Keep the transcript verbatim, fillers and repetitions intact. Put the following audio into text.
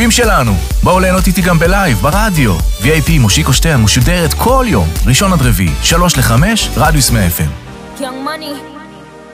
האהובים שלנו. בואו ליהנות איתי גם בלייב, ברדיו. וי איי פי מושיקו שטרן משודרת כל יום, ראשון עד רביעי, שלוש לחמש, רדיוס מאה אף אם. Young Money